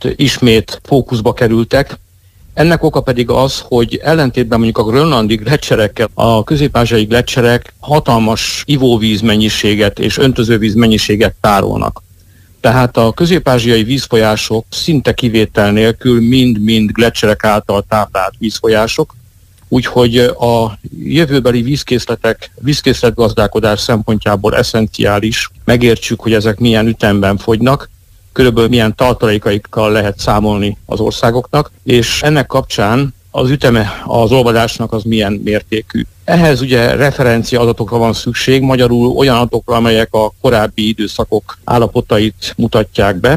most ismét fókuszba kerültek. Ennek oka pedig az, hogy ellentétben mondjuk a grönlandi gleccserekkel a közép-ázsiai gleccserek hatalmas ivóvíz mennyiséget és öntözővíz mennyiséget tárolnak. Tehát a közép-ázsiai vízfolyások szinte kivétel nélkül mind-mind gleccserek által táplált vízfolyások, úgyhogy a jövőbeli vízkészletgazdálkodás szempontjából eszenciális, megértsük, hogy ezek milyen ütemben fogynak, körülbelül milyen tartalékaikkal lehet számolni az országoknak, és ennek kapcsán az üteme az olvadásnak az milyen mértékű. Ehhez ugye referencia adatokra van szükség, magyarul olyan adatokra, amelyek a korábbi időszakok állapotait mutatják be,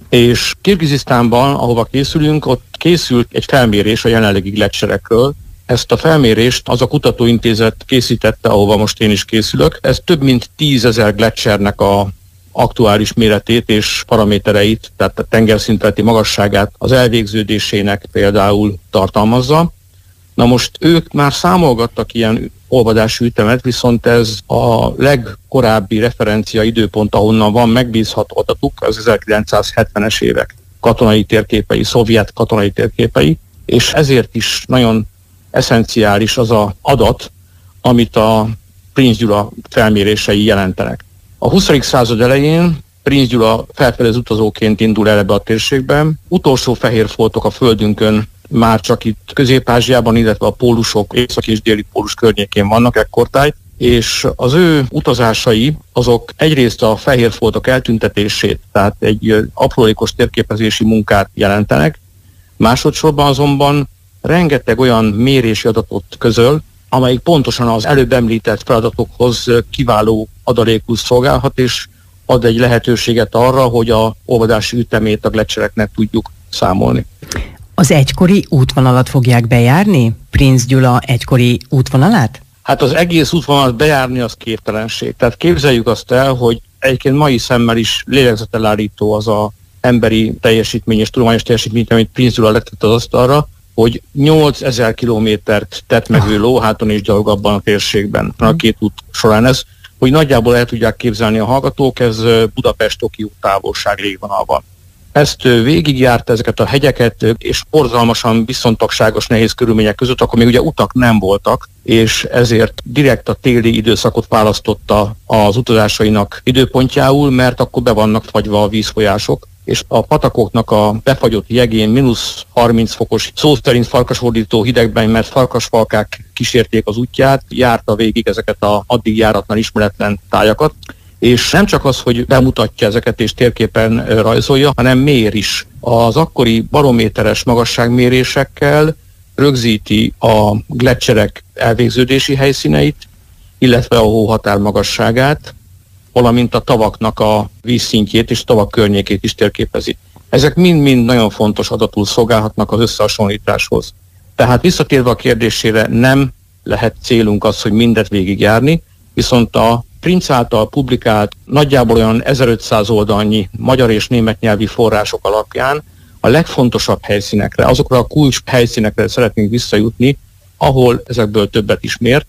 és Kirgizisztánban, ahova készülünk, ott készült egy felmérés a jelenlegi gleccserekről. Ezt a felmérést az a kutatóintézet készítette, ahova most én is készülök. Ez több mint 10 000 gleccsernek a aktuális méretét és paramétereit, tehát a tengerszintfeletti magasságát az elvégződésének például tartalmazza. Na most ők már számolgattak ilyen olvadási ütemet, viszont ez a legkorábbi referencia időpont, ahonnan van megbízható adatuk, az 1970-es évek katonai térképei, szovjet katonai térképei, és ezért is nagyon eszenciális az az adat, amit a Prince Gyula felmérései jelentenek. A 20. század elején Prince Gyula felfedez utazóként indul el ebbe a térségben. Utolsó fehér foltok a földünkön már csak itt Közép-Ázsiában, illetve a pólusok, északi és déli pólus környékén vannak ekkortájt, és az ő utazásai azok egyrészt a fehér foltok eltüntetését, tehát egy aprólékos térképezési munkát jelentenek, másodszorban azonban rengeteg olyan mérési adatot közöl, amelyik pontosan az előbb említett feladatokhoz kiváló adalékul szolgálhat, és ad egy lehetőséget arra, hogy a olvadási ütemét a gleccsereknek tudjuk számolni. Az egykori útvonalat fogják bejárni? Prince Gyula egykori útvonalát? Hát az egész útvonalat bejárni az képtelenség. Tehát képzeljük azt el, hogy egyébként mai szemmel is lélegzetelállító az a emberi teljesítmény és tudományos teljesítmény, amit Prince Gyula letett az asztalra, hogy 8000 kilométert tett meg ő lóháton és gyalog abban a térségben a két út során. Ez, hogy nagyjából el tudják képzelni a hallgatók, ez Budapest-Tokió távolság légvonalban. Ezt végigjárta, ezeket a hegyeket, és borzalmasan viszontagságos nehéz körülmények között, akkor még ugye utak nem voltak, és ezért direkt a téli időszakot választotta az utazásainak időpontjául, mert akkor be vannak fagyva a vízfolyások, és a patakoknak a befagyott jegén -30 fokos, szó szerint farkasordító hidegben, mert farkasfalkák kísérték az útját, járta végig ezeket a addig járatlan ismeretlen tájakat, és nem csak az, hogy bemutatja ezeket és térképen rajzolja, hanem mér is. Az akkori barométeres magasságmérésekkel rögzíti a gleccserek elvégződési helyszíneit, illetve a hóhatár magasságát, valamint a tavaknak a vízszintjét és tavak környékét is térképezi. Ezek mind-mind nagyon fontos adatul szolgálhatnak az összehasonlításhoz. Tehát visszatérve a kérdésére, nem lehet célunk az, hogy mindet végigjárni, viszont a Prince által publikált nagyjából olyan 1500 oldalnyi magyar és német nyelvi források alapján a legfontosabb helyszínekre, azokra a kulcs helyszínekre szeretnénk visszajutni, ahol ezekből többet is mért,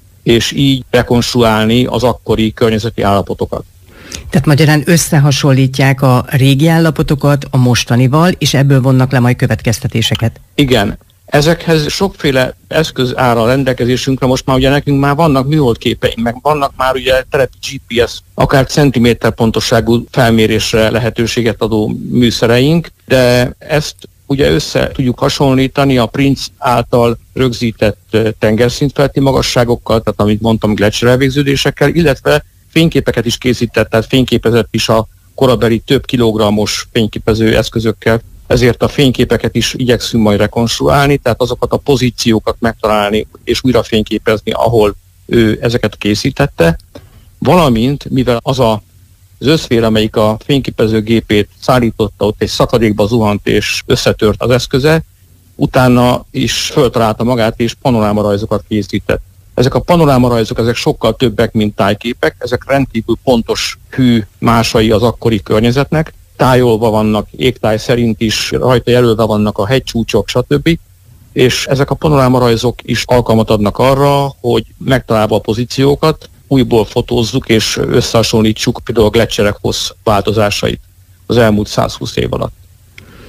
és így rekonstruálni az akkori környezeti állapotokat. Tehát magyarán összehasonlítják a régi állapotokat a mostanival, és ebből vonnak le majd következtetéseket. Igen. Ezekhez sokféle eszköz áll a rendelkezésünkre, most már ugye nekünk már vannak műholdképeink, meg vannak már ugye telepi GPS, akár centiméter pontosságú felmérésre lehetőséget adó műszereink, de ezt ugye össze tudjuk hasonlítani a Prince által rögzített tengerszintfeletti magasságokkal, tehát amit mondtam, gleccser elvégződésekkel, illetve fényképeket is készített, tehát fényképezett is a korabeli több kilogrammos fényképező eszközökkel, ezért a fényképeket is igyekszünk majd rekonstruálni, tehát azokat a pozíciókat megtalálni és újra fényképezni, ahol ő ezeket készítette, valamint mivel az összfél, amelyik a fényképezőgépét szállította, ott egy szakadékba zuhant és összetört az eszköze, utána is föltalálta magát és panorámarajzokat készített. Ezek a panorámarajzok, ezek sokkal többek, mint tájképek, ezek rendkívül pontos hű másai az akkori környezetnek, tájolva vannak, égtáj szerint is, rajta jelölve vannak a hegycsúcsok, stb. És ezek a panorámarajzok is alkalmat adnak arra, hogy megtalálva a pozíciókat, újból fotózzuk és összehasonlítsuk például a gleccserek hossz változásait az elmúlt 120 év alatt.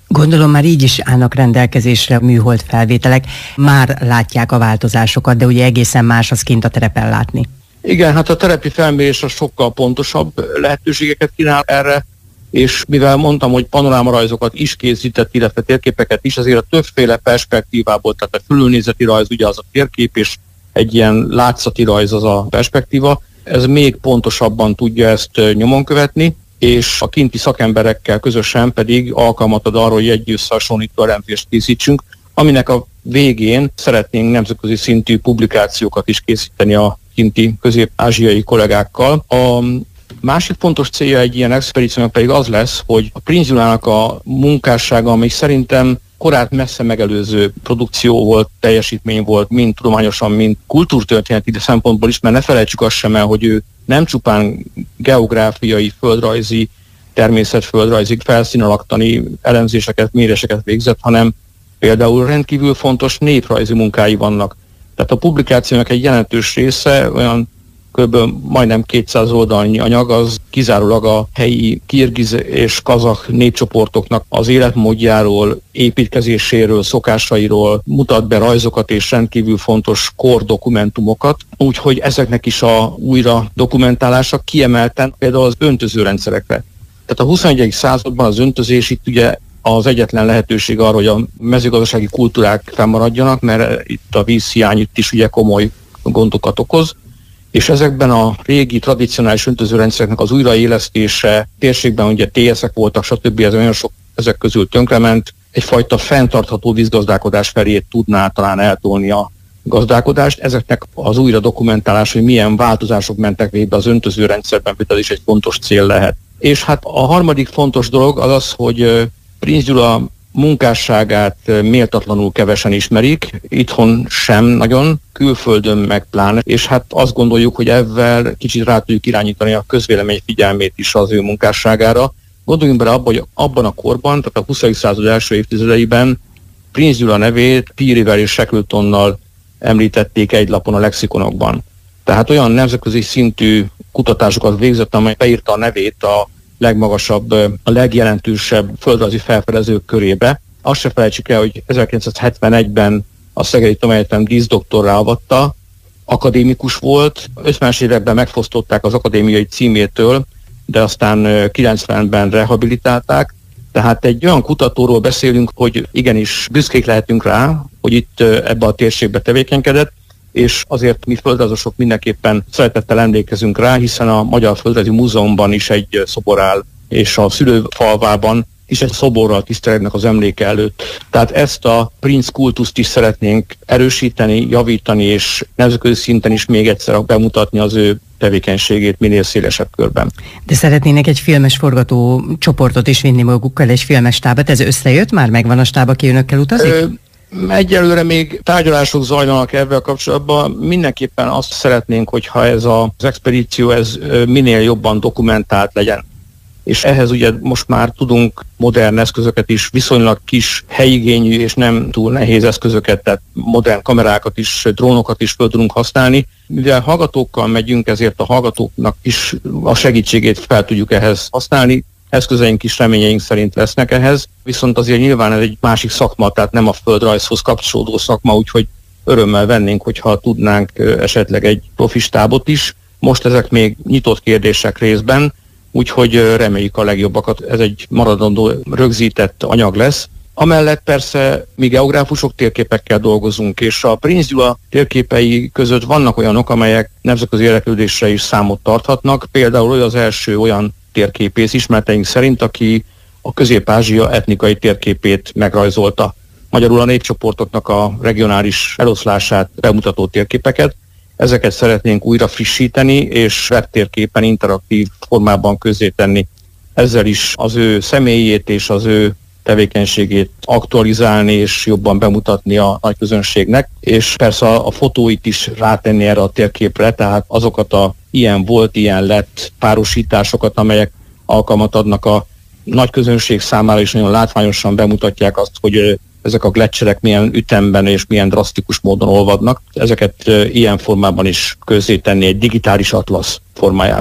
Gondolom már így is állnak rendelkezésre műhold felvételek, már látják a változásokat, de ugye egészen más az kint a terepen látni. Igen, hát a terepi felmérés a sokkal pontosabb lehetőségeket kínál erre, és mivel mondtam, hogy panorámarajzokat is készített, illetve térképeket is, azért a többféle perspektívából, tehát a fölülnézeti rajz ugye az a térkép, és egy ilyen látszati rajz az a perspektíva, ez még pontosabban tudja ezt nyomon követni, és a kinti szakemberekkel közösen pedig alkalmat ad arra, hogy egy összehasonlító elemzést készítsünk, aminek a végén szeretnénk nemzetközi szintű publikációkat is készíteni a kinti közép-ázsiai kollégákkal. A másik fontos célja egy ilyen expedíciónak pedig az lesz, hogy a Prince Gyulának a munkássága, ami szerintem korát messze megelőző produkció volt, teljesítmény volt, mind tudományosan, mind kultúrtörténeti szempontból is, mert ne felejtsük azt sem el, hogy ő nem csupán geográfiai, földrajzi, természetföldrajzi, felszínalaktani elemzéseket, méréseket végzett, hanem például rendkívül fontos néprajzi munkái vannak. Tehát a publikációnak egy jelentős része, olyan kb. Majdnem 200 oldalnyi anyag, az kizárólag a helyi kirgiz és kazakh népcsoportoknak az életmódjáról, építkezéséről, szokásairól mutat be rajzokat és rendkívül fontos kordokumentumokat, úgyhogy ezeknek is a újra dokumentálása kiemelten például az öntözőrendszerekre. Tehát a 21. században az öntözés itt ugye az egyetlen lehetőség arra, hogy a mezőgazdasági kultúrák fennmaradjanak, mert itt a vízhiány itt is ugye komoly gondokat okoz, és ezekben a régi tradicionális öntözőrendszereknek az újraélesztése, térségben ugye TS-ek voltak, stb. Ez olyan sok ezek közül tönkrement, egyfajta fenntartható vízgazdálkodás felé tudná talán eltolni a gazdálkodást. Ezeknek az újra dokumentálás, hogy milyen változások mentek végbe az öntözőrendszerben, ez is egy fontos cél lehet. És hát a harmadik fontos dolog az az, hogy Prince Gyula munkásságát méltatlanul kevesen ismerik, itthon sem nagyon, külföldön meg pláne, és hát azt gondoljuk, hogy ezzel kicsit rá tudjuk irányítani a közvélemény figyelmét is az ő munkásságára. Gondoljunk bele abba, hogy abban a korban, tehát a 20. század első évtizedeiben Prince Gyula nevét Pearyvel és Shackletonnal említették egy lapon a lexikonokban. Tehát olyan nemzetközi szintű kutatásokat végzett, amely beírta a nevét a legmagasabb, a legjelentősebb földrajzi felfedezők körébe. Azt se felejtsük el, hogy 1971-ben a Szegedi Tudományegyetem díszdoktorrá avatta, akadémikus volt, 50-es években megfosztották az akadémiai címétől, de aztán 90-ben rehabilitálták. Tehát egy olyan kutatóról beszélünk, hogy igenis büszkék lehetünk rá, hogy itt ebbe a térségbe tevékenykedett, és azért mi földrajzosok mindenképpen szeretettel emlékezünk rá, hiszen a Magyar Földrajzi Múzeumban is egy szobor áll, és a szülőfalvában is egy szoborral tisztelegnek az emléke előtt. Tehát ezt a Prince kultuszt is szeretnénk erősíteni, javítani, és nemzetközi szinten is még egyszer bemutatni az ő tevékenységét minél szélesebb körben. De szeretnének egy filmes forgató csoportot is vinni magukkal, egy filmes stábot. Ez összejött? Már megvan a stáb, aki önökkel utazik? Egyelőre még tárgyalások zajlanak ebben kapcsolatban. Mindenképpen azt szeretnénk, hogyha ez az expedíció minél jobban dokumentált legyen. És ehhez ugye most már tudunk modern eszközöket is, viszonylag kis helyigényű és nem túl nehéz eszközöket, tehát modern kamerákat is, drónokat is föl tudunk használni. Mivel hallgatókkal megyünk, ezért a hallgatóknak is a segítségét fel tudjuk ehhez használni. Eszközeink is reményeink szerint lesznek ehhez, viszont azért nyilván ez egy másik szakma, tehát nem a földrajzhoz kapcsolódó szakma, úgyhogy örömmel vennénk, hogyha tudnánk esetleg egy profi stábot is. Most ezek még nyitott kérdések részben, úgyhogy reméljük a legjobbakat. Ez egy maradandó rögzített anyag lesz. Amellett persze mi geográfusok térképekkel dolgozunk, és a Prince Gyula térképei között vannak olyanok, amelyek nemzetközi érdeklődésre is számot tarthatnak. Például az első olyan térképész ismereteink szerint, aki a Közép-Ázsia etnikai térképét megrajzolta. Magyarul a népcsoportoknak a regionális eloszlását bemutató térképeket. Ezeket szeretnénk újra frissíteni, és webtérképen interaktív formában közzétenni. Ezzel is az ő személyét és az ő tevékenységét aktualizálni és jobban bemutatni a nagy közönségnek, és persze a fotóit is rátenni erre a térképre, tehát azokat a ilyen volt, ilyen lett párosításokat, amelyek alkalmat adnak a nagy közönség számára, és nagyon látványosan bemutatják azt, hogy ezek a gleccserek milyen ütemben és milyen drasztikus módon olvadnak. Ezeket ilyen formában is közzétenni egy digitális atlasz formájában.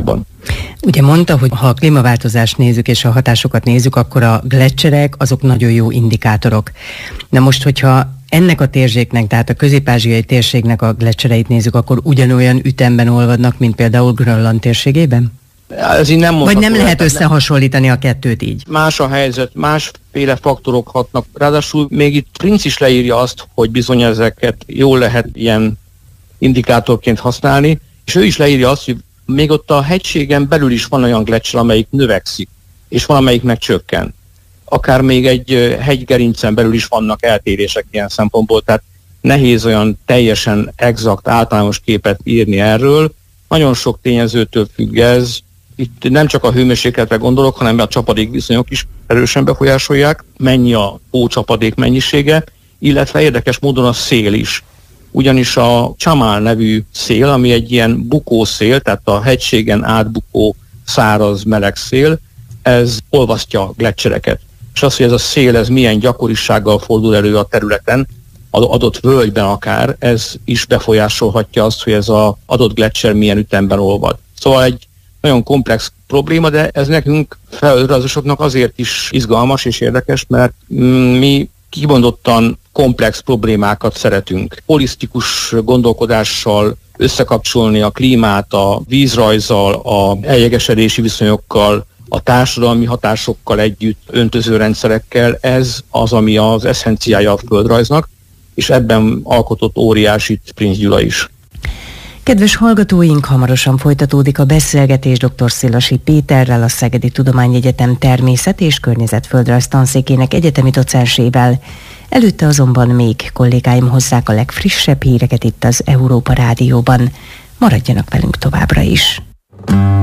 Ugye mondta, hogy ha a klímaváltozást nézzük és a hatásokat nézzük, akkor a gleccserek azok nagyon jó indikátorok. Na most, hogyha ennek a térségnek, tehát a közép-ázsiai térségnek a gleccsereit nézzük, akkor ugyanolyan ütemben olvadnak, mint például Grönland térségében? Ez így nem mondható. Vagy nem lehet összehasonlítani a kettőt így? Más a helyzet, másféle faktorok hatnak. Ráadásul még itt Prince is leírja azt, hogy bizony ezeket jól lehet ilyen indikátorként használni, és ő is leírja azt, hogy még ott a hegységen belül is van olyan gleccser, amelyik növekszik, és van, amelyik meg csökken. Akár még egy hegygerincen belül is vannak eltérések ilyen szempontból, tehát nehéz olyan teljesen exakt, általános képet írni erről. Nagyon sok tényezőtől függ ez. Itt nem csak a hőmérsékletre gondolok, hanem a csapadékviszonyok is erősen befolyásolják, mennyi a hócsapadék mennyisége, illetve érdekes módon a szél is. Ugyanis a Chamal nevű szél, ami egy ilyen bukószél, tehát a hegységen átbukó száraz meleg szél, ez olvasztja a gleccsereket. És az, hogy ez a szél, ez milyen gyakorisággal fordul elő a területen, az adott völgyben akár, ez is befolyásolhatja azt, hogy ez az adott gleccser milyen ütemben olvad. Szóval egy nagyon komplex probléma, de ez nekünk földrajzosoknak azért is izgalmas és érdekes, mert mi kimondottan komplex problémákat szeretünk. Holisztikus gondolkodással összekapcsolni a klímát, a vízrajzzal, a eljegesedési viszonyokkal, a társadalmi hatásokkal együtt, öntöző rendszerekkel, ez az, ami az eszenciája a földrajznak, és ebben alkotott óriásit Prince Gyula is. Kedves hallgatóink, hamarosan folytatódik a beszélgetés dr. Szélasi Péterrel, a Szegedi Tudományegyetem természet- és környezetföldrajz tanszékének egyetemi docensével. Előtte azonban még kollégáim hozzák a legfrissebb híreket itt az Európa Rádióban. Maradjanak velünk továbbra is!